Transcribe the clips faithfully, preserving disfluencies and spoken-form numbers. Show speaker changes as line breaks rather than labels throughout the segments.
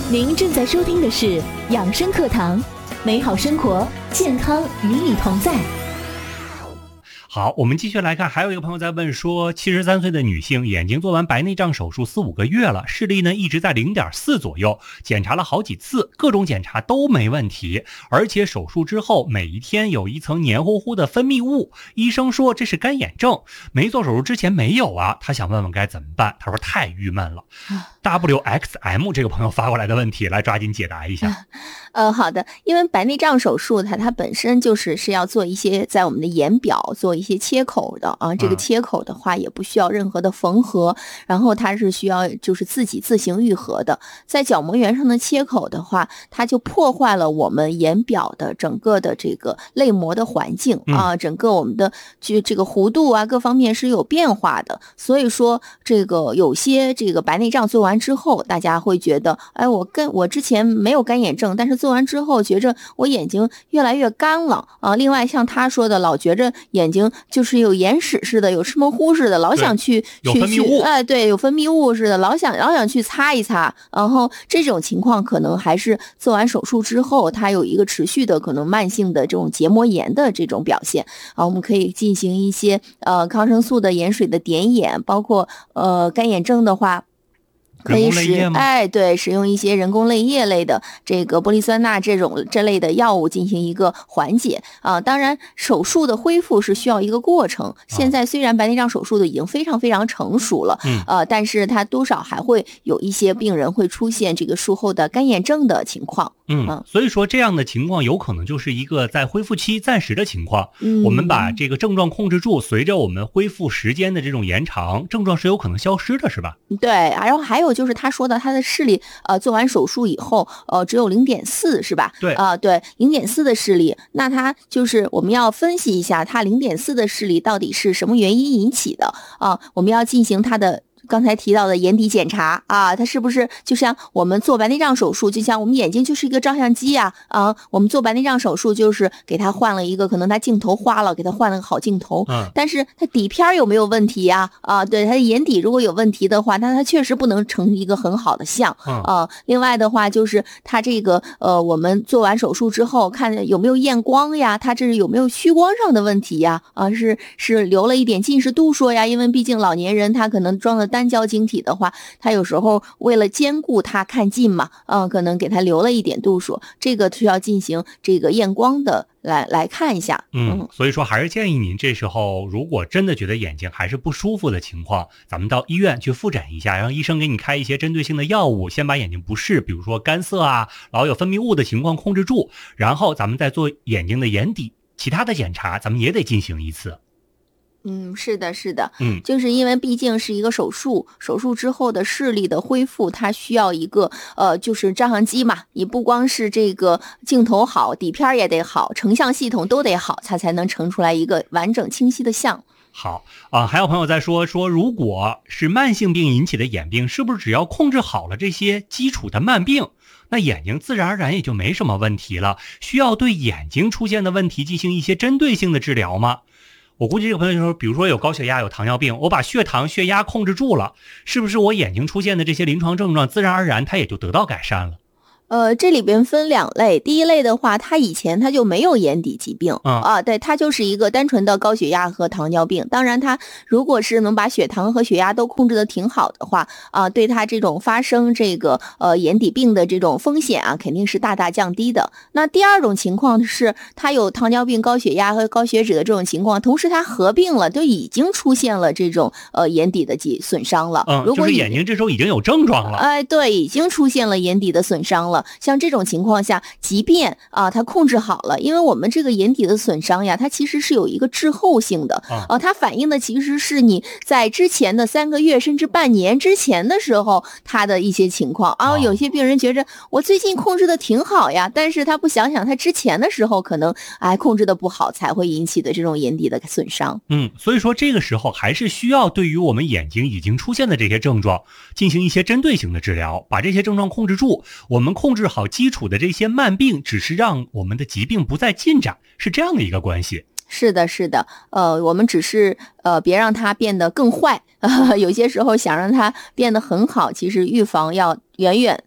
您正在收听的是养生课堂，美好生活，健康与你同在。
好，我们继续来看，还有一个朋友在问说，七十三岁的女性，眼睛做完白内障手术四五个月了，视力呢一直在 零点四 左右，检查了好几次，各种检查都没问题，而且手术之后每一天有一层黏糊糊的分泌物，医生说这是干眼症，没做手术之前没有啊，他想问问该怎么办，他说太郁闷了。W X M 这个朋友发过来的问题，来抓紧解答一下。
呃，好的，因为白内障手术它它本身就是是要做一些在我们的眼表做一些切口的啊，这个切口的话也不需要任何的缝合，嗯、然后它是需要就是自己自行愈合的。在角膜原上的切口的话，它就破坏了我们眼表的整个的这个泪膜的环境啊，嗯、整个我们的就这个弧度啊各方面是有变化的。所以说这个有些这个白内障做完之后，大家会觉得，哎，我跟我之前没有干眼症，但是做完之后觉着我眼睛越来越干了啊。另外像他说的，老觉着眼睛就是有眼屎似的，有湿模糊似的，老想去
有分泌物，
哎，对，有分泌物似的，老想老想去擦一擦。然后这种情况可能还是做完手术之后，它有一个持续的可能慢性的这种结膜炎的这种表现啊。我们可以进行一些呃抗生素的盐水的点眼，包括呃干眼症的话。可以使哎，对，使用一些人工泪液类的这个玻璃酸钠这种这类的药物进行一个缓解啊。当然，手术的恢复是需要一个过程。现在虽然白内障手术的已经非常非常成熟了，嗯，呃，但是它多少还会有一些病人会出现这个术后的干眼症的情况。
嗯，所以说这样的情况有可能就是一个在恢复期暂时的情况。嗯，我们把这个症状控制住，随着我们恢复时间的这种延长，症状是有可能消失的，是吧？
对，然后还有就是他说的他的视力，呃，做完手术以后，呃，只有 零点四 是吧？
对，
啊、呃，对 ，零点四 的视力，那他就是我们要分析一下他 零点四 的视力到底是什么原因引起的啊、呃？我们要进行他的。刚才提到的眼底检查啊，它是不是就像我们做白内障手术，就像我们眼睛就是一个照相机啊啊，我们做白内障手术就是给它换了一个，可能它镜头花了，给它换了个好镜头，嗯，但是它底片有没有问题呀？啊，对，它的眼底如果有问题的话，那它确实不能成一个很好的像啊。另外的话就是它这个呃，我们做完手术之后看有没有验光呀，它这是有没有屈光上的问题呀？啊，是是留了一点近视度数呀，因为毕竟老年人他可能装了单焦晶体的话，他有时候为了兼顾他看近嘛，嗯，可能给他留了一点度数，这个需要进行这个验光的来来看一下。
嗯，嗯所以说还是建议您这时候如果真的觉得眼睛还是不舒服的情况，咱们到医院去复诊一下，让医生给你开一些针对性的药物，先把眼睛不适，比如说干涩啊，老有分泌物的情况控制住，然后咱们再做眼睛的眼底其他的检查，咱们也得进行一次。
嗯，是的，是的，
嗯，
就是因为毕竟是一个手术，手术之后的视力的恢复，它需要一个呃，就是照相机嘛，你不光是这个镜头好，底片也得好，成像系统都得好，它才能成出来一个完整清晰的像。
好啊、呃，还有朋友在说说，如果是慢性病引起的眼病，是不是只要控制好了这些基础的慢病，那眼睛自然而然也就没什么问题了？需要对眼睛出现的问题进行一些针对性的治疗吗？我估计这个朋友就说，比如说有高血压有糖尿病，我把血糖血压控制住了，是不是我眼睛出现的这些临床症状自然而然它也就得到改善了？
呃，这里边分两类，第一类的话，他以前他就没有眼底疾病，嗯、啊，对，他就是一个单纯的高血压和糖尿病。当然，他如果是能把血糖和血压都控制的挺好的话，啊，对他这种发生这个呃眼底病的这种风险啊，肯定是大大降低的。那第二种情况是，他有糖尿病、高血压和高血脂的这种情况，同时他合并了，都已经出现了这种呃眼底的损伤了。
嗯，
如果
就是眼睛这时候已经有症状了。
哎，对，已经出现了眼底的损伤了。像这种情况下，即便啊它控制好了，因为我们这个眼底的损伤呀，它其实是有一个滞后性的啊、呃，它反映的其实是你在之前的三个月甚至半年之前的时候它的一些情况啊。有些病人觉着我最近控制的挺好呀，但是他不想想他之前的时候可能哎控制的不好才会引起的这种眼底的损伤。
嗯，所以说这个时候还是需要对于我们眼睛已经出现的这些症状进行一些针对性的治疗，把这些症状控制住。我们控制好基础的这些慢病，只是让我们的疾病不再进展，是这样的一个关系。
是的，是的，呃，我们只是呃别让它变得更坏，呃，有些时候想让它变得很好，其实预防要远远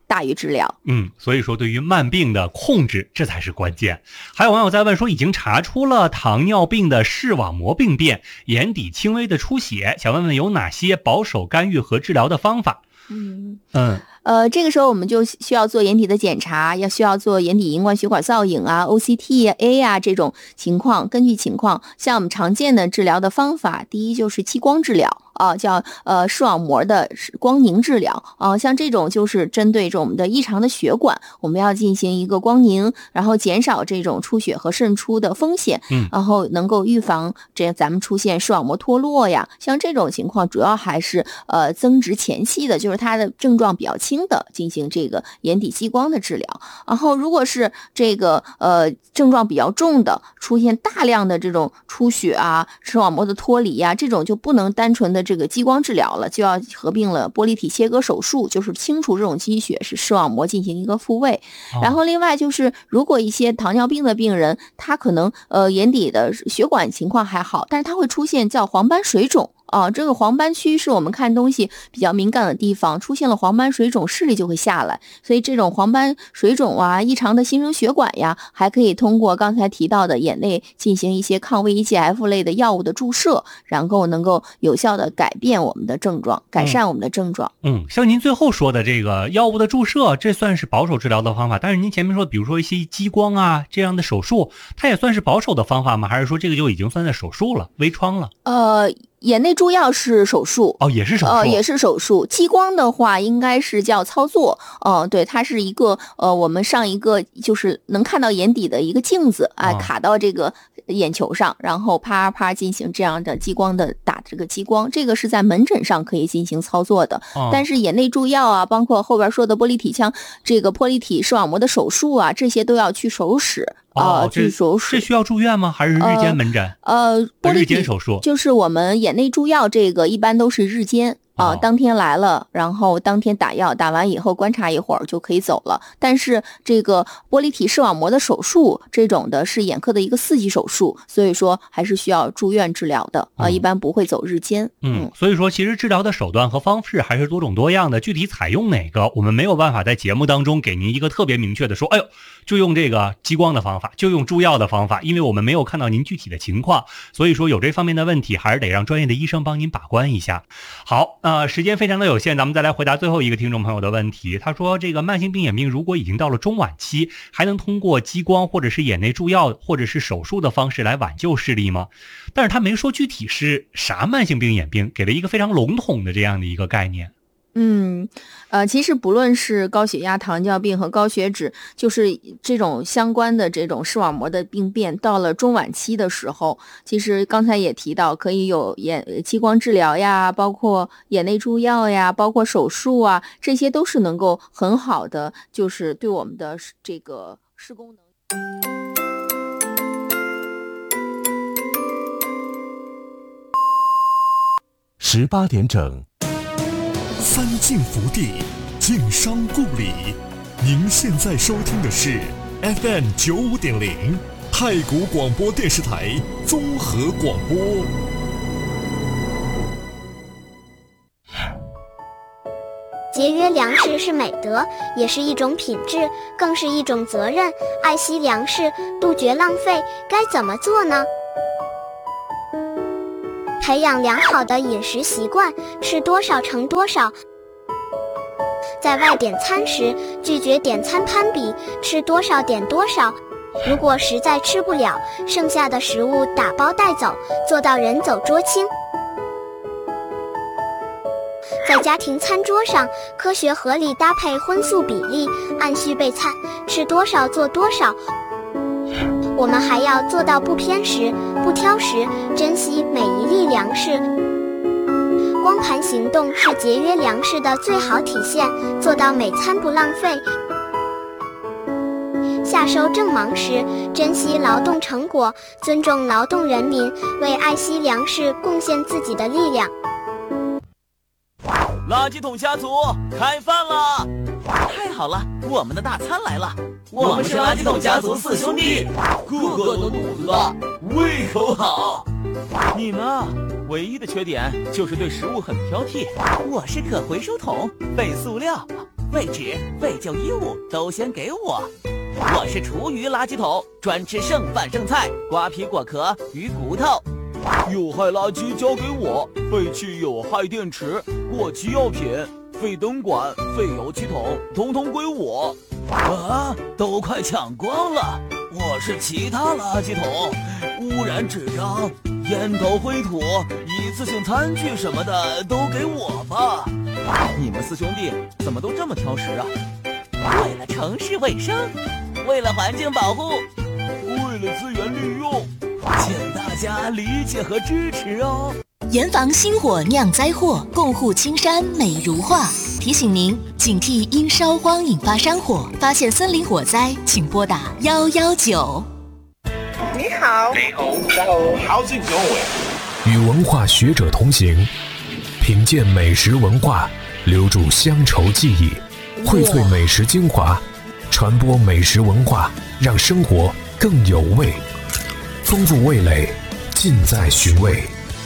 大于治疗。
嗯，所以说对于慢病的控制，这才是关键。还有网友在问说，已经查出了糖尿病的视网膜病变，眼底轻微的出血，想问问有哪些保守干预和治疗的方法？
嗯
嗯。
呃，这个时候我们就需要做眼底的检查，要需要做眼底荧光血管造影啊 ，O C T 啊 A 啊这种情况，根据情况，像我们常见的治疗的方法，第一就是激光治疗啊，叫呃视网膜的光凝治疗啊，像这种就是针对这种的异常的血管，我们要进行一个光凝，然后减少这种出血和渗出的风险，
嗯，
然后能够预防这咱们出现视网膜脱落呀，像这种情况主要还是呃增殖前期的，就是它的症状比较轻的进行这个眼底激光的治疗，然后如果是这个呃症状比较重的，出现大量的这种出血啊、视网膜的脱离啊，这种就不能单纯的这个激光治疗了，就要合并了玻璃体切割手术，就是清除这种积血，使视网膜进行一个复位。
哦、
然后另外就是，如果一些糖尿病的病人，他可能呃眼底的血管情况还好，但是他会出现叫黄斑水肿。啊，这个黄斑区是我们看东西比较敏感的地方，出现了黄斑水肿，视力就会下来。所以这种黄斑水肿啊、异常的新生血管呀，还可以通过刚才提到的眼内进行一些抗 V E G F 类的药物的注射，然后能够有效的改变我们的症状，改善我们的症状。
嗯，嗯像您最后说的这个药物的注射，这算是保守治疗的方法。但是您前面说，比如说一些激光啊这样的手术，它也算是保守的方法吗？还是说这个就已经算在手术了，微创了？
呃。眼内注药是手术
哦，也是手术，
呃，也是手术。激光的话，应该是叫操作，呃，对，它是一个呃，我们上一个就是能看到眼底的一个镜子啊、呃哦，卡到这个眼球上，然后啪啪进行这样的激光的打这个激光，这个是在门诊上可以进行操作的。哦、但是眼内注药啊，包括后边说的玻璃体腔这个玻璃体视网膜的手术啊，这些都要去手使。
哦，
去手术
是需要住院吗？还是日间门诊？
呃，玻璃体
日间手术
就是我们眼内注药，这个一般都是日间。啊、呃，当天来了，然后当天打药，打完以后观察一会儿就可以走了。但是这个玻璃体视网膜的手术这种的是眼科的一个四级手术，所以说还是需要住院治疗的啊、呃，一般不会走日间。
嗯，嗯所以说其实治疗的手段和方式还是多种多样的，具体采用哪个，我们没有办法在节目当中给您一个特别明确的说，哎呦，就用这个激光的方法，就用注药的方法，因为我们没有看到您具体的情况，所以说有这方面的问题，还是得让专业的医生帮您把关一下。好。呃，时间非常的有限，咱们再来回答最后一个听众朋友的问题。他说，这个慢性病眼病如果已经到了中晚期，还能通过激光或者是眼内注药或者是手术的方式来挽救视力吗？但是他没说具体是啥慢性病眼病，给了一个非常笼统的这样的一个概念。
嗯，呃，其实不论是高血压、糖尿病和高血脂，就是这种相关的这种视网膜的病变，到了中晚期的时候，其实刚才也提到，可以有眼激光治疗呀，包括眼内注药呀，包括手术啊，这些都是能够很好的，就是对我们的这个视功能。
十八点整。三晋福地，晋商故里。您现在收听的是 F M 九五点零太谷广播电视台综合广播。
节约粮食是美德，也是一种品质，更是一种责任。爱惜粮食，杜绝浪费，该怎么做呢？培养良好的饮食习惯，吃多少盛多少。在外点餐时，拒绝点餐攀比，吃多少点多少。如果实在吃不了，剩下的食物打包带走，做到人走桌清。在家庭餐桌上，科学合理搭配荤素比例，按需备餐，吃多少做多少。我们还要做到不偏食、不挑食，珍惜每一粒粮食。光盘行动是节约粮食的最好体现，做到每餐不浪费。夏收正忙时，珍惜劳动成果，尊重劳动人民，为爱惜粮食贡献自己的力量。
垃圾桶家族开饭了！太好了，我们的大餐来了！我们是垃圾桶家族四兄弟，个个都肚子大，胃口好。你呢？唯一的缺点就是对食物很挑剔。我是可回收桶，废塑料， 废纸、废旧衣物都先给我。我是厨余垃圾桶，专吃剩饭剩菜、瓜皮果壳、鱼骨头。
有害垃圾交给我，废弃有害电池、过期药品、废灯管、废油漆桶，统统归我。
啊，都快抢光了！我是其他垃圾桶，污染纸张、烟头灰土、一次性餐具什么的都给我吧。
你们四兄弟怎么都这么挑食啊？
为了城市卫生，为了环境保护，
为了资源利用，
请大家理解和支持哦。
严防星火酿灾祸，共护青山美如画。提醒您，警惕因烧荒引发山火，发现森林火灾，请拨打一一九。
你好，
你好 ，How's it going？
与文化学者同行，品鉴美食文化，留住乡愁记忆，荟萃美食精华，传播美食文化，让生活更有味，丰富味蕾，尽在寻味。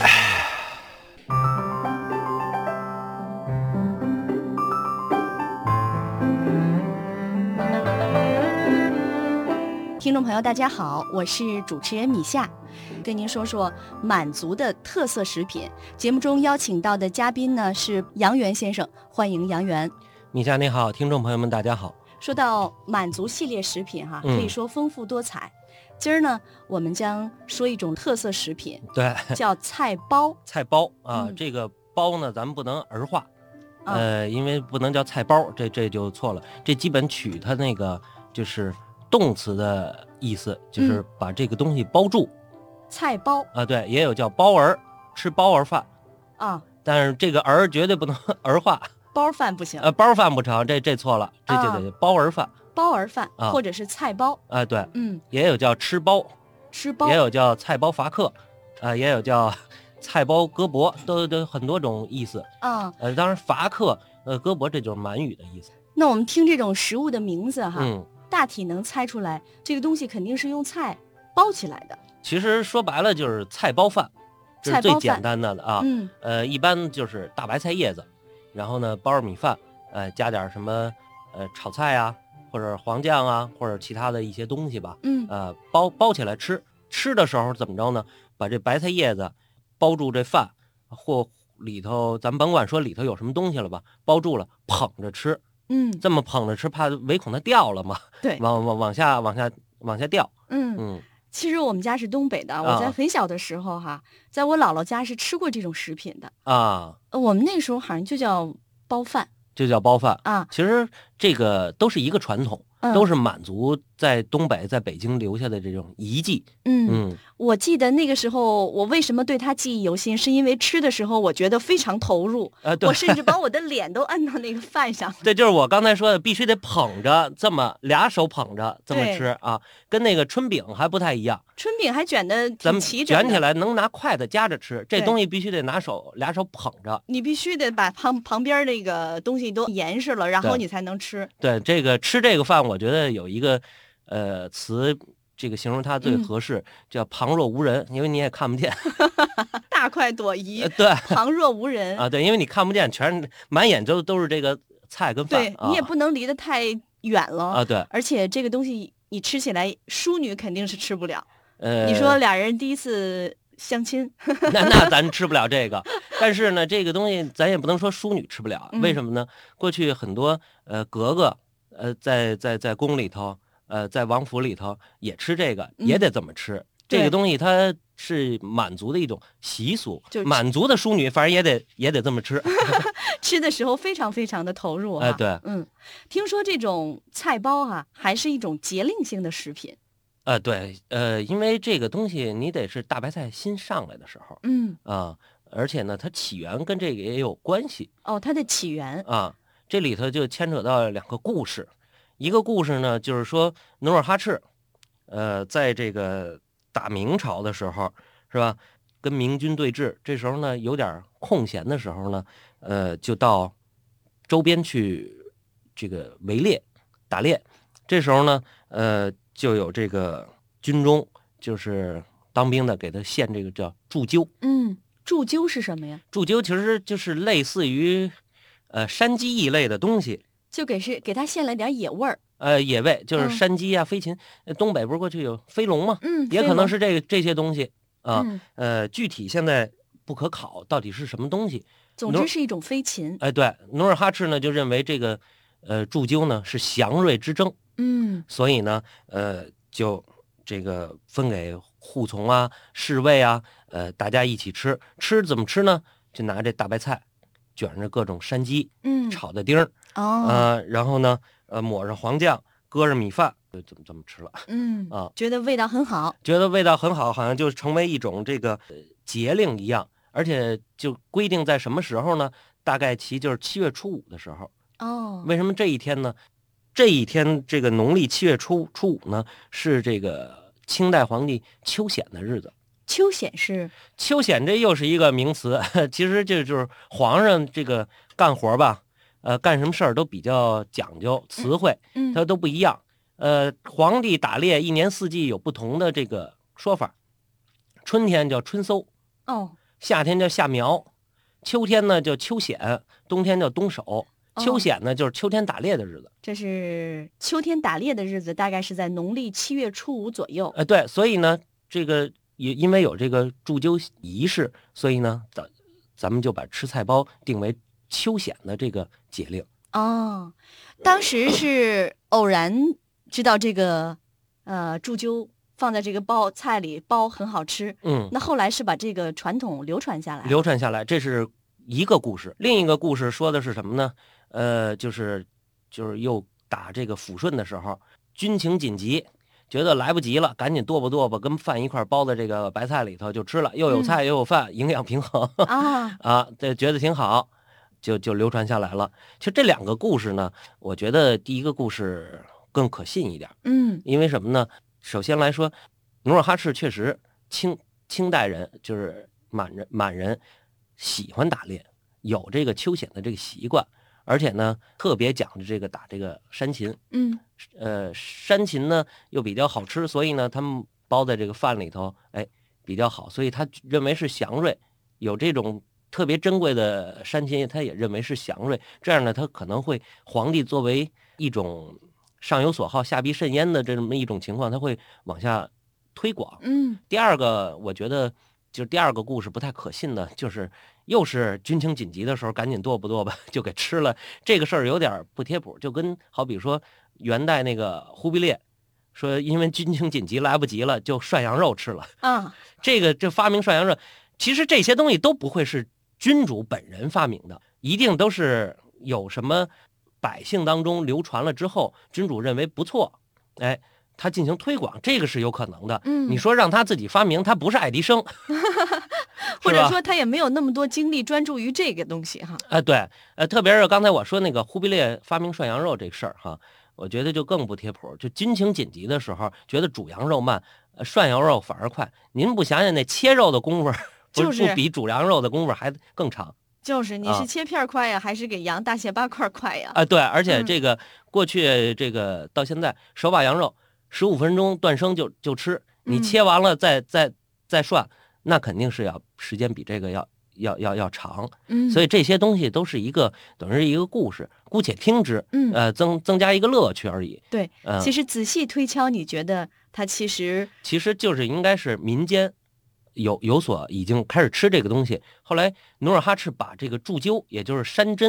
听众朋友大家好，我是主持人米夏，跟您说说满族的特色食品。节目中邀请到的嘉宾呢是杨元先生，欢迎杨元。
米夏你好，听众朋友们大家好。
说到满族系列食品哈，可以说丰富多彩。嗯、今儿呢，我们将说一种特色食品，
对，
叫菜包。
菜包啊、嗯，这个包呢，咱们不能儿化，啊、呃，因为不能叫菜包，这这就错了。这基本取它那个就是动词的意思，就是把这个东西包住。
嗯、菜包
啊，对，也有叫包儿，吃包儿饭
啊，
但是这个儿绝对不能儿化。
包饭不行，
呃，包饭不成，这这错了，这就得包儿饭，
包儿饭、啊、或者是菜包
啊，对，
嗯，
也有叫吃包，
吃包，
也有叫菜包伐克，啊，也有叫菜包割帛，都都很多种意思
啊。
呃，当然伐克，呃，割帛这就是满语的意思。
那我们听这种食物的名字哈，
嗯，
大体能猜出来，这个东西肯定是用菜包起来的。
其实说白了就是菜包饭，这是最简单的啊。
嗯，
呃，一般就是大白菜叶子。然后呢，包着米饭，呃，加点什么，呃，炒菜啊，或者黄酱啊，或者其他的一些东西吧，
嗯，
呃，包包起来吃。吃的时候怎么着呢？把这白菜叶子包住这饭，或里头，咱们甭管说里头有什么东西了吧，包住了，捧着吃。
嗯，
这么捧着吃，怕唯恐它掉了嘛。
对，
往往往下往下往下掉。
嗯嗯。其实我们家是东北的，我在很小的时候哈，啊、在我姥姥家是吃过这种食品的
啊。
我们那时候好像就叫包饭，
就叫包饭
啊。
其实这个都是一个传统，
嗯、
都是满族在东北、在北京留下的这种遗迹。
嗯
嗯，
我记得那个时候，我为什么对它记忆犹新，是因为吃的时候我觉得非常投入，
呃，对，
我甚至把我的脸都摁到那个饭上。
对，就是我刚才说的，必须得捧着，这么俩手捧着这么吃啊，跟那个春饼还不太一样。
春饼还卷的挺齐整的，
咱们卷起来能拿筷子夹着吃，这东西必须得拿手俩手捧着。
你必须得把旁旁边那个东西都严实了，然后你才能吃。
对，这个吃这个饭，我觉得有一个呃词，这个形容它最合适，嗯、叫旁若无人，因为你也看不见。
大快朵颐，
呃、对，
旁若无人
啊，对，因为你看不见，全是满眼都都是这个菜跟饭。
对、啊、你也不能离得太远了
啊，对，
而且这个东西你吃起来，淑女肯定是吃不了。
呃，
你说俩人第一次相亲，
那那咱吃不了这个。但是呢，这个东西咱也不能说淑女吃不了，
嗯、
为什么呢？过去很多呃格格呃在在在宫里头，呃在王府里头也吃这个，
嗯、
也得这么吃。这个东西它是满族的一种习俗，
就
满族的淑女反正也得也得这么吃。
吃的时候非常非常的投入哈。
哎、呃，对，
嗯，听说这种菜包哈、啊，还是一种节令性的食品。
呃，对，呃，因为这个东西你得是大白菜新上来的时候，
嗯
啊，而且呢，它起源跟这个也有关系。
哦，它的起源
啊，这里头就牵扯到两个故事。一个故事呢，就是说努尔哈赤，呃，在这个打明朝的时候，是吧？跟明军对峙，这时候呢有点空闲的时候呢，呃，就到周边去这个围猎、打猎。这时候呢，呃。就有这个军中，就是当兵的，给他献这个叫祝灸。
嗯，祝灸是什么呀？
祝灸其实就是类似于，呃，山鸡一类的东西
就给是给它献了点野味儿。
呃，野味就是山鸡啊、嗯、飞禽，东北不是过去有飞龙吗？
嗯，
也可能是这个这些东西啊。
嗯、
呃，具体现在不可考，到底是什么东西？
总之是一种飞禽。
哎，对，努尔哈赤呢就认为这个呃祝鸠呢是祥瑞之征，
嗯，
所以呢呃就这个分给护从啊、侍卫啊，呃大家一起吃。吃怎么吃呢？就拿这大白菜卷着各种山鸡，
嗯，
炒的丁儿，
哦，
呃，然后呢。呃，抹上黄酱，搁上米饭，就这么这么吃了。
嗯
啊，
觉得味道很好，
觉得味道很好，好像就成为一种这个、呃、节令一样，而且就规定在什么时候呢？大概其就是七月初五的时候。
哦，
为什么这一天呢？这一天这个农历七月初初五呢，是这个清代皇帝秋显的日子。
秋显是
秋显，这又是一个名词，其实这就是皇上这个干活吧。呃，干什么事儿都比较讲究词汇，
嗯，
它都不一样。呃，皇帝打猎一年四季有不同的这个说法，春天叫春搜，
哦，
夏天叫夏苗，秋天呢叫秋显，冬天叫冬守。秋显呢就是秋天打猎的日子，
这是秋天打猎的日子，大概是在农历七月初五左右。
呃，对，所以呢，这个也因为有这个祝鸠仪式，所以呢，咱咱们就把吃菜包定为秋显的这个节令。
哦，当时是偶然知道这个呃祝鸠放在这个包菜里包很好吃，
嗯，
那后来是把这个传统流传下来，
流传下来，这是一个故事。另一个故事说的是什么呢？呃，就是就是又打这个抚顺的时候，军情紧急，觉得来不及了，赶紧剁吧剁吧，跟饭一块包在这个白菜里头就吃了，又有菜又有饭，嗯、营养平衡
啊
啊，这觉得挺好，就就流传下来了。其实这两个故事呢，我觉得第一个故事更可信一点，
嗯，
因为什么呢？首先来说，努尔哈赤确实清清代人就是满人满人喜欢打猎，有这个秋显的这个习惯。而且呢，特别讲究这个打这个山禽，
嗯，
呃，山禽呢又比较好吃，所以呢，他们包在这个饭里头，哎，比较好，所以他认为是祥瑞。有这种特别珍贵的山禽，他也认为是祥瑞。这样呢，他可能会皇帝作为一种上有所好、下必甚焉的这么一种情况，他会往下推广。
嗯，
第二个，我觉得就是第二个故事不太可信的，就是。又是军情紧急的时候，赶紧剁吧剁吧就给吃了。这个事儿有点不贴谱，就跟好比说元代那个忽必烈说，因为军情紧急来不及了，就涮羊肉吃了
啊。
这个这发明涮羊肉，其实这些东西都不会是君主本人发明的，一定都是有什么百姓当中流传了之后，君主认为不错，哎，他进行推广，这个是有可能的。
嗯，
你说让他自己发明，他不是爱迪生。
或者说他也没有那么多精力专注于这个东西哈。
啊、呃，对，呃，特别是刚才我说那个忽必烈发明涮羊肉这个事儿哈，我觉得就更不贴谱。就军情紧急的时候，觉得煮羊肉慢，呃、涮羊肉反而快。您不想想那切肉的功夫，不
就是
不比煮羊肉的功夫还更长？
就是你是切片快呀，啊、还是给羊大卸八块快呀？
啊、呃，对，而且这个、嗯、过去这个到现在，手把羊肉十五分钟断生就就吃，你切完了再、嗯、再再涮。那肯定是要时间比这个要要要要长，
嗯，
所以这些东西都是一个等于是一个故事，姑且听之，
嗯，
呃，增增加一个乐趣而已。
对，
呃、
其实仔细推敲，你觉得它其实
其实就是应该是民间有有所已经开始吃这个东西，后来努尔哈赤把这个祝鸠，也就是山珍。